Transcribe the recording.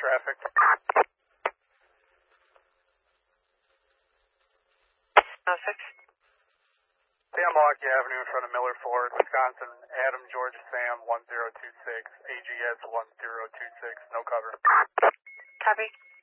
traffic. No, 6. Milwaukee Avenue in front of Miller Ford, Wisconsin. Adam George Sam 1026, AGS 1026, no cover. Copy.